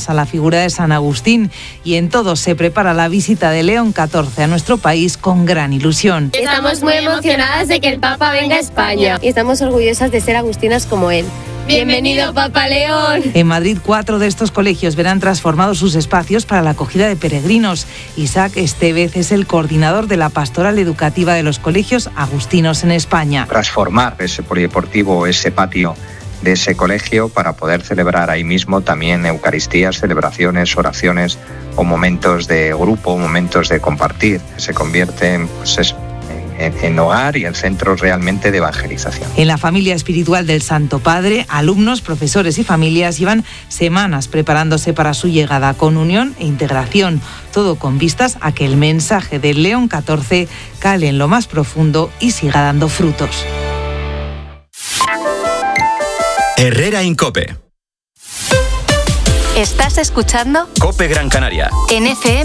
a la figura de San Agustín y en todo se prepara la visita de León XIV a nuestro país con gran ilusión. Estamos muy emocionadas de que el Papa venga a España y estamos orgullosas de ser agustinas como él. ¡Bienvenido, Papa León! En Madrid, 4 de estos colegios verán transformados sus espacios para la acogida de peregrinos. Isaac Estevez es el coordinador de la pastoral educativa de los colegios agustinos en España. Transformar ese polideportivo, ese patio de ese colegio para poder celebrar ahí mismo también eucaristías, celebraciones, oraciones o momentos de grupo, momentos de compartir. Se convierte en hogar y en centros realmente de evangelización. En la familia espiritual del Santo Padre, alumnos, profesores y familias llevan semanas preparándose para su llegada con unión e integración, todo con vistas a que el mensaje de León XIV cale en lo más profundo y siga dando frutos. Herrera en COPE. ¿Estás escuchando? COPE Gran Canaria. En FM